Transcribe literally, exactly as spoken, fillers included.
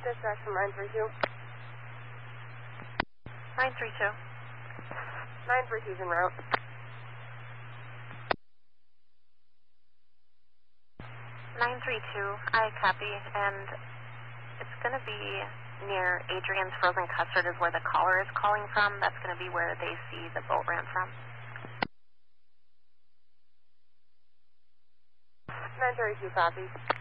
dispatch from nine three two. nine three two. nine three two is en route. nine three two, I copy, and it's going to be near Adrian's Frozen Custard is where the caller is calling from. That's going to be where they see the boat ran from. nine thirty-two, copy.